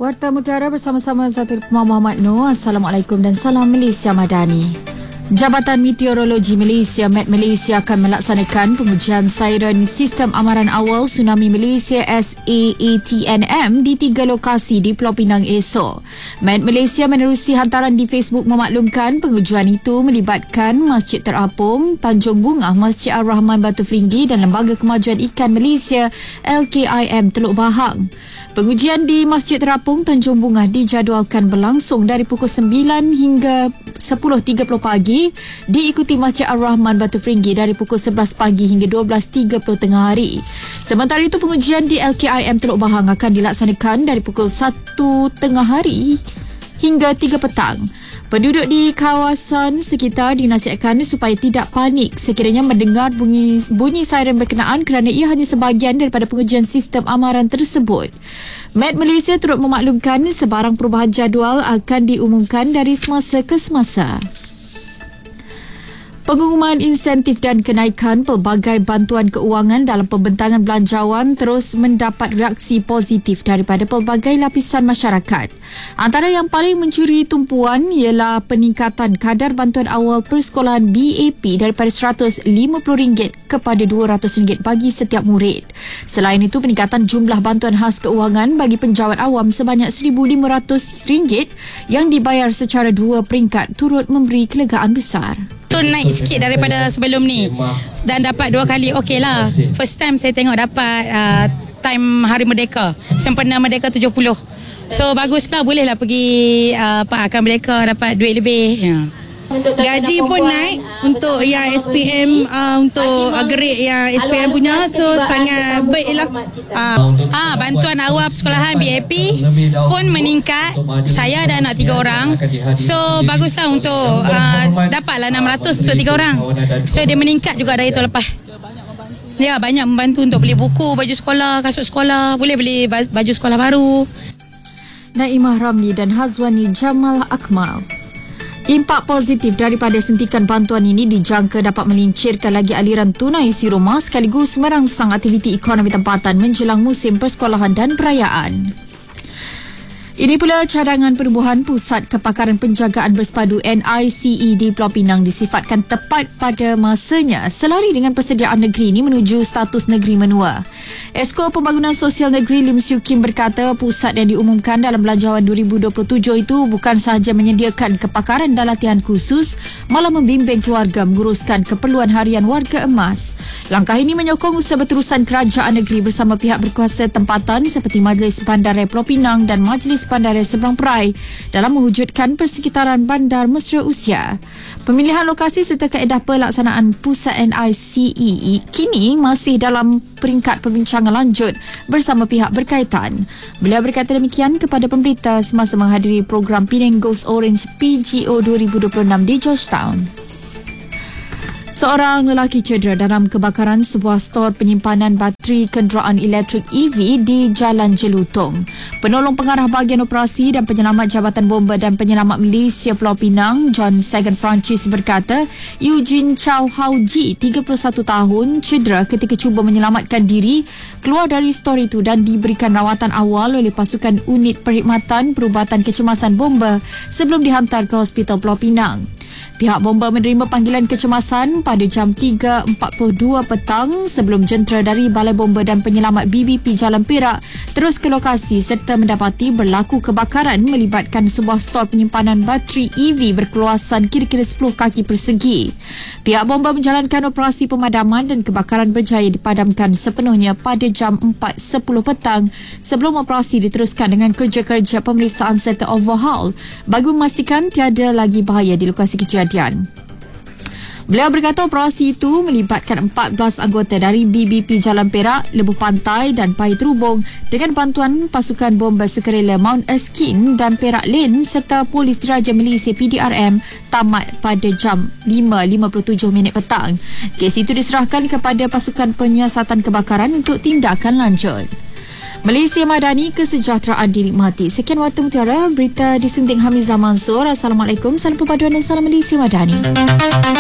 Warta Mutiara bersama-sama Zatul Muhammad Noor. Assalamualaikum dan salam Malaysia Madani. Jabatan Meteorologi Malaysia Met Malaysia akan melaksanakan pengujian siren Sistem Amaran Awal Tsunami Malaysia SAATNM di 3 lokasi di Pulau Pinang esok. Met Malaysia menerusi hantaran di Facebook memaklumkan pengujian itu melibatkan Masjid Terapung, Tanjung Bunga, Masjid Ar-Rahman Batu Feringgi dan Lembaga Kemajuan Ikan Malaysia LKIM Teluk Bahang. Pengujian di Masjid Terapung Tanjung Bunga dijadualkan berlangsung dari pukul 9 hingga 10.30 pagi, diikuti Masjid Ar-Rahman Batu Feringgi dari pukul 11 pagi hingga 12.30 tengah hari. Sementara itu, pengujian di LKIM Teluk Bahang akan dilaksanakan dari pukul 1 tengah hari hingga 3 petang. Penduduk di kawasan sekitar dinasihatkan supaya tidak panik sekiranya mendengar bunyi siren berkenaan kerana ia hanya sebahagian daripada pengujian sistem amaran tersebut. Met Malaysia turut memaklumkan sebarang perubahan jadual akan diumumkan dari semasa ke semasa. Pengumuman insentif dan kenaikan pelbagai bantuan keuangan dalam pembentangan belanjawan terus mendapat reaksi positif daripada pelbagai lapisan masyarakat. Antara yang paling mencuri tumpuan ialah peningkatan kadar bantuan awal persekolahan BAP daripada RM150 kepada RM200 bagi setiap murid. Selain itu, peningkatan jumlah bantuan khas keuangan bagi penjawat awam sebanyak RM1,500 yang dibayar secara 2 peringkat turut memberi kelegaan besar. Naik sikit daripada sebelum ni dan dapat 2 kali okey lah. First time saya tengok dapat time Hari Merdeka, sempena Merdeka 70. So baguslah, bolehlah pergi akan Merdeka dapat duit lebih ya. Gaji pun naik untuk yang SPM, untuk grade yang SPM punya, so sangat baiklah. Bantuan awal persekolahan BAP pun meningkat. Saya ada anak 3 orang, so baguslah untuk dapatlah 600 untuk 3 orang. So dia meningkat juga dari tahun lepas. Ya, banyak membantu untuk beli buku, baju sekolah, kasut sekolah, boleh beli baju sekolah baru. Naimah Ramli dan Hazwani Jamal Akmal. Impak positif daripada suntikan bantuan ini dijangka dapat melincirkan lagi aliran tunai isi rumah sekaligus merangsang aktiviti ekonomi tempatan menjelang musim persekolahan dan perayaan. Ini pula cadangan penubuhan Pusat Kepakaran Penjagaan Bersepadu NICE di Pulau Pinang disifatkan tepat pada masanya selari dengan persediaan negeri ini menuju status negeri menua. Esko Pembangunan Sosial Negeri Lim Siu Kim berkata pusat yang diumumkan dalam Belanjawan 2027 itu bukan sahaja menyediakan kepakaran dan latihan khusus, malah membimbing keluarga menguruskan keperluan harian warga emas. Langkah ini menyokong usaha berterusan kerajaan negeri bersama pihak berkuasa tempatan seperti Majlis Bandaraya Pulau Pinang dan Majlis Bandaraya Seberang Perai dalam mewujudkan persekitaran bandar mesra usia. Pemilihan lokasi serta kaedah pelaksanaan pusat NICE kini masih dalam peringkat perbincangan lanjut bersama pihak berkaitan. Beliau berkata demikian kepada pemberita semasa menghadiri program Penang Ghost Orange PGO 2026 di Georgetown. Seorang lelaki cedera dalam kebakaran sebuah stor penyimpanan bateri kenderaan elektrik EV di Jalan Jelutong. Penolong pengarah bahagian operasi dan penyelamat Jabatan Bomba dan Penyelamat Malaysia Pulau Pinang, John Sagan Francis berkata, Eugene Chow Hao Ji, 31 tahun, cedera ketika cuba menyelamatkan diri keluar dari stor itu dan diberikan rawatan awal oleh pasukan unit perkhidmatan perubatan kecemasan bomba sebelum dihantar ke Hospital Pulau Pinang. Pihak bomba menerima panggilan kecemasan pada jam 3.42 petang sebelum jentera dari Balai Bomba dan Penyelamat BBP Jalan Perak terus ke lokasi serta mendapati berlaku kebakaran melibatkan sebuah stor penyimpanan bateri EV berkeluasan kira-kira 10 kaki persegi. Pihak bomba menjalankan operasi pemadaman dan kebakaran berjaya dipadamkan sepenuhnya pada jam 4.10 petang sebelum operasi diteruskan dengan kerja-kerja pemeriksaan serta overhaul bagi memastikan tiada lagi bahaya di lokasi kejadian. Beliau berkata operasi itu melibatkan 14 anggota dari BBP Jalan Perak, Lebuh Pantai dan Pahit Rubung dengan bantuan pasukan bomba sukarela Mount Erskine dan Perak Lane serta Polis Diraja Malaysia PDRM tamat pada jam 5.57 petang. Kes itu diserahkan kepada pasukan penyiasatan kebakaran untuk tindakan lanjut. Malaysia Madani, kesejahteraan dinikmati. Sekian Warta Mutiara, berita disunting Hamizah Mansur. Assalamualaikum, salam perpaduan dan salam Malaysia Madani.